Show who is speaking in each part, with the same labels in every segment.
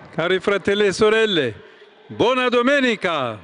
Speaker 1: Cari fratelli e sorelle, buona domenica!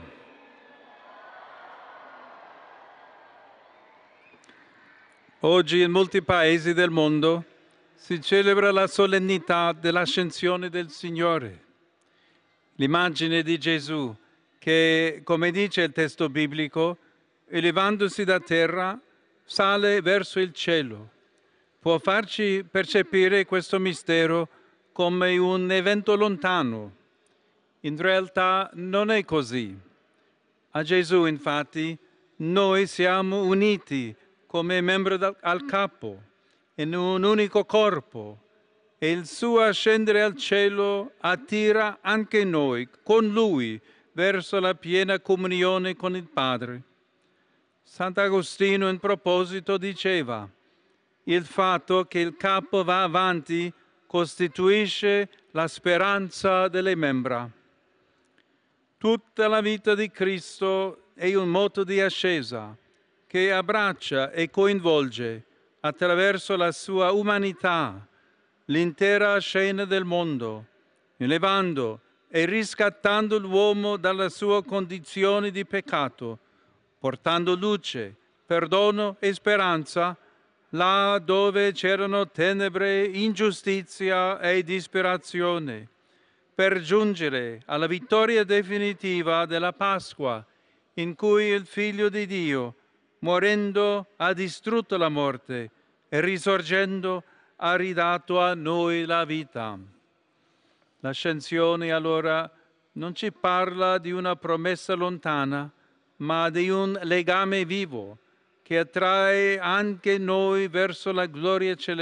Speaker 1: Oggi in molti paesi del mondo si celebra la solennità dell'ascensione del Signore. L'immagine di Gesù che, come dice il testo biblico, elevandosi da terra, sale verso il cielo. Può farci percepire questo mistero come un evento lontano. In realtà non è così. A Gesù, infatti, noi siamo uniti come membri al capo, in un unico corpo, e il suo ascendere al cielo attira anche noi, con Lui, verso la piena comunione con il Padre. Sant'Agostino in proposito diceva: il fatto che il capo va avanti costituisce la speranza delle membra. Tutta la vita di Cristo è un moto di ascesa che abbraccia e coinvolge attraverso la sua umanità l'intera scena del mondo, elevando e riscattando l'uomo dalla sua condizione di peccato, portando luce, perdono e speranza là dove c'erano tenebre, ingiustizia e disperazione, per giungere alla vittoria definitiva della Pasqua, in cui il Figlio di Dio, morendo, ha distrutto la morte e risorgendo ha ridato a noi la vita. L'ascensione allora non ci parla di una promessa lontana, ma di un legame vivo che attrae anche noi verso la gloria celeste